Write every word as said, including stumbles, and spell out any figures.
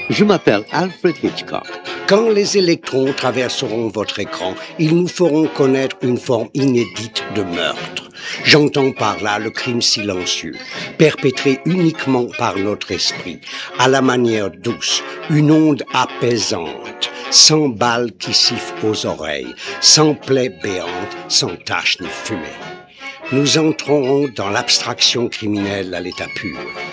Je m'appelle Alfred Hitchcock. Quand les électrons traverseront votre écran, ils nous feront connaître une forme inédite de meurtre. J'entends par là le crime silencieux, perpétré uniquement par notre esprit, à la manière douce, une onde apaisante, sans balles qui sifflent aux oreilles, sans plaie béante, sans tache ni fumée. Nous entrerons dans l'abstraction criminelle à l'état pur.